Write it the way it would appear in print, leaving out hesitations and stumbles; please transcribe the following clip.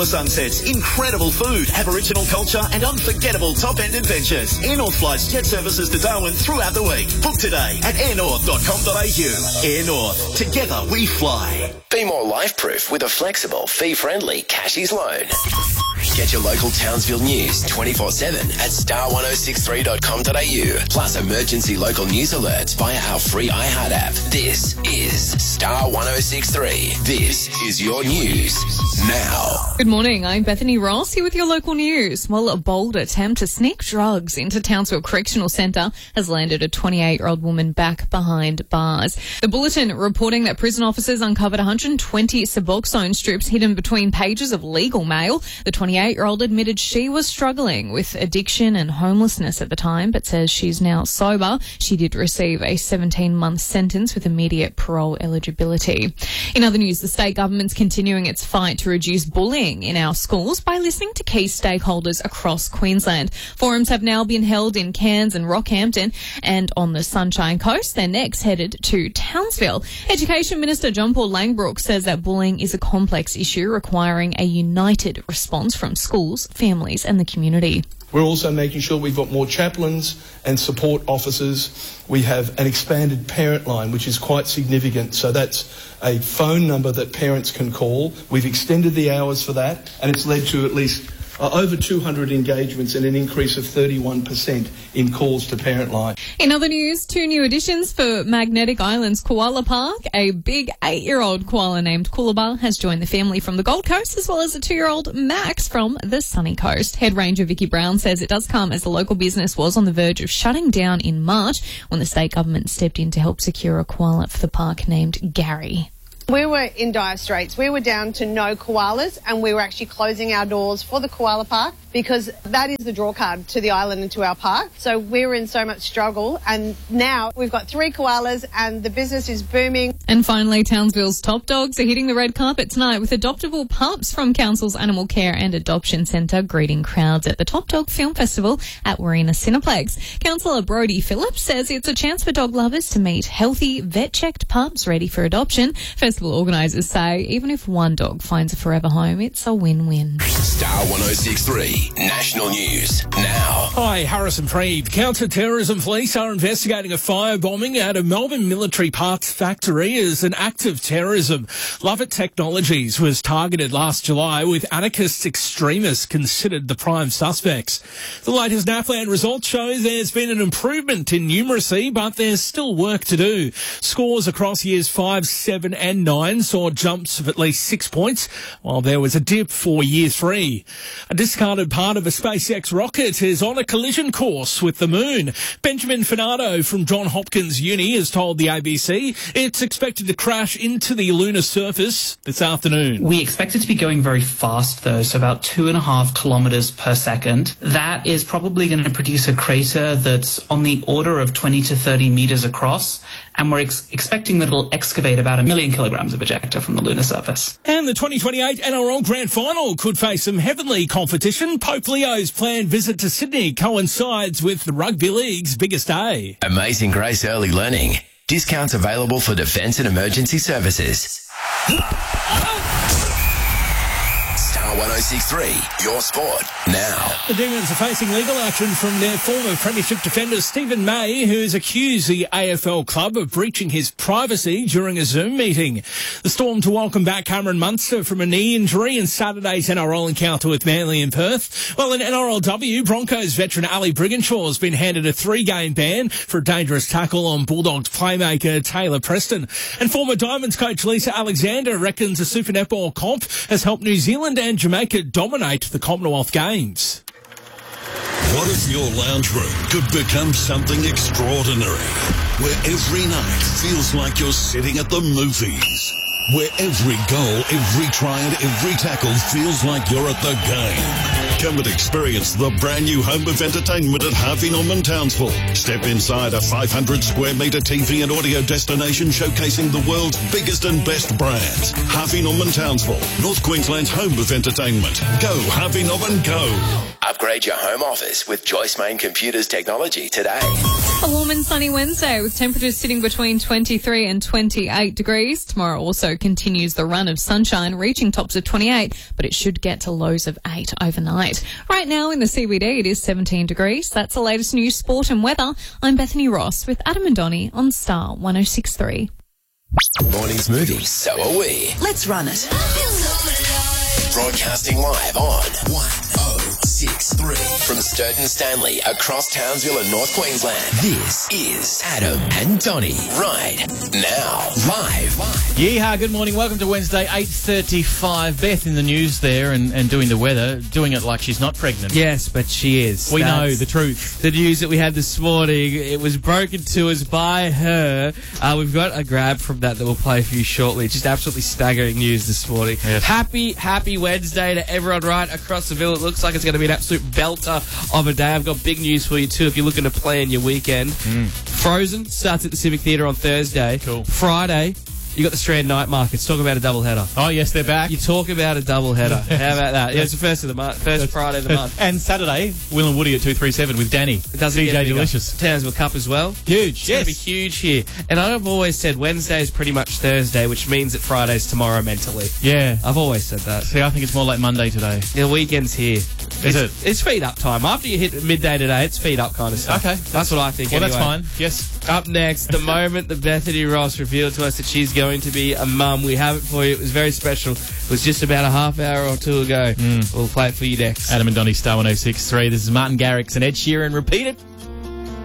Sunsets, incredible food, Aboriginal culture and unforgettable top-end adventures. Air North flies jet services to Darwin throughout the week. Book today at airnorth.com.au. Air North. Together we fly. Be more life-proof with a flexible, fee-friendly Cashies loan. Get your local Townsville news 24/7 at star1063.com.au. Plus emergency local news alerts via our free iHeart app. This is Star 1063. This is your news now. Good morning, I'm Bethany Ross here with your local news. Well, a bold attempt to sneak drugs into Townsville Correctional Centre has landed a 28-year-old woman back behind bars. The Bulletin reporting that prison officers uncovered 120 Suboxone strips hidden between pages of legal mail. The 28-year-old admitted she was struggling with addiction and homelessness at the time, but says she's now sober. She did receive a 17-month sentence with immediate parole eligibility. In other news, the state government's continuing its fight to reduce bullying in our schools by listening to key stakeholders across Queensland. Forums have now been held in Cairns and Rockhampton, and on the Sunshine Coast, they're next headed to Townsville. Education Minister John Paul Langbroek says that bullying is a complex issue requiring a united response from schools, families and the community. We're also making sure we've got more chaplains and support officers. We have an expanded parent line, which is quite significant. So that's a phone number that parents can call. We've extended the hours for that, and it's led to at least over 200 engagements and an increase of 31% in calls to Parent Line. In other news, 2 new additions for Magnetic Island's Koala Park. A big 8-year-old koala named Coolabah has joined the family from the Gold Coast, as well as a 2-year-old Max from the Sunny Coast. Head Ranger Vicky Brown says it does come as the local business was on the verge of shutting down in March when the state government stepped in to help secure a koala for the park named Gary. We were in dire straits. We were down to no koalas, and we were actually closing our doors for the koala park because that is the draw card to the island and to our park. So we were in so much struggle, and now we've got 3 koalas and the business is booming. And finally, Townsville's top dogs are hitting the red carpet tonight with adoptable pups from Council's Animal Care and Adoption Centre greeting crowds at the Top Dog Film Festival at Warina Cineplex. Councillor Brodie Phillips says it's a chance for dog lovers to meet healthy, vet-checked pups ready for adoption. Festival organisers say even if one dog finds a forever home, it's a win-win. Star 1063 National News now. Hi, Harrison Freed. Counter-terrorism police are investigating a firebombing at a Melbourne military parts factory as an act of terrorism. Lovett Technologies was targeted last July with anarchist extremists considered the prime suspects. The latest NAPLAN results show there's been an improvement in numeracy, but there's still work to do. Scores across years 5, 7 and 9 saw jumps of at least 6 points, while there was a dip for year 3. A discarded part of a SpaceX rocket is on a collision course with the moon. Benjamin Finardo from Johns Hopkins Uni has told the ABC it's expected to crash into the lunar surface this afternoon. We expect it to be going very fast, though, so about 2.5 kilometres per second. That is probably going to produce a crater that's on the order of 20 to 30 metres across, and we're expecting that it'll excavate about 1 million kilograms of ejecta from the lunar surface. And the 2028 NRL Grand Final could face some heavenly competition. Pope Leo's planned visit to Sydney coincides with the Rugby League's biggest day. Amazing Grace Early Learning. Discounts available for defence and emergency services. Star 1063, your sport now. The Demons are facing legal action from their former premiership defender Stephen May, who's accused the AFL club of breaching his privacy during a Zoom meeting. The Storm to welcome back Cameron Munster from a knee injury in Saturday's NRL encounter with Manly in Perth. Well, in NRLW, Broncos veteran Ali Brigginshaw has been handed a 3-game ban for a dangerous tackle on Bulldogs playmaker Taylor Preston. And former Diamonds coach Lisa Alexander reckons the Super Netball comp has helped New Zealand and Jamaica dominate the Commonwealth Games. What if your lounge room could become something extraordinary? Where every night feels like you're sitting at the movies. Where every goal, every try and every tackle feels like you're at the game. Come and experience the brand new home of entertainment at Harvey Norman Townsville. Step inside a 500 square metre TV and audio destination showcasing the world's biggest and best brands. Harvey Norman Townsville, North Queensland's home of entertainment. Go Harvey Norman, go! Upgrade your home office with Joyce Main Computers technology today. A warm and sunny Wednesday with temperatures sitting between 23 and 28 degrees. Tomorrow also continues the run of sunshine, reaching tops of 28, but it should get to lows of 8 overnight. Right now in the CBD, it is 17 degrees. That's the latest news, sport and weather. I'm Bethany Ross with Adam and Donnie on Star 106.3. Morning Smoothie, so are we. Let's run it. Broadcasting live on 1063 from Sturton Stanley across Townsville and North Queensland. This is Adam and Donnie right now live. Yeehaw, good morning. Welcome to Wednesday, 8:35. Beth in the news there and doing the weather, doing it like she's not pregnant. Yes, but she is. We know the truth. The news that we had this morning, it was broken to us by her. We've got a grab from that we'll play for you shortly. Just absolutely staggering news this morning. Yes. Happy Wednesday to everyone right across the Ville. It looks like it's going to be an absolute belter of a day. I've got big news for you too if you're looking to plan your weekend. Frozen starts at the Civic Theatre on Thursday. Cool. Friday, you got the Strand Night Markets. Talk about a double header. Oh, yes, they're back. You talk about a double header. How about that? Yeah, it's the first of the month, first Friday of the month. And Saturday, Will and Woody at 237 with Danny. It doesn't DJ get bigger. Delicious. Townsville Cup as well. Huge, It's going to be huge here. And I've always said Wednesday is pretty much Thursday, which means that Friday's tomorrow mentally. Yeah. I've always said that. See, I think it's more like Monday today. The weekend's here. Is it? It's feed up time. After you hit midday today, it's feed up kind of stuff. Okay. That's what I think. Well, anyway. that's fine. Yes. Up next, the moment that Bethany Ross revealed to us that she's going to be a mum. We have it for you. It was very special. It was just about a half hour or two ago. We'll play it for you next. Adam and Donnie, Star 106.3. This is Martin Garrix and Ed Sheeran. Repeat it.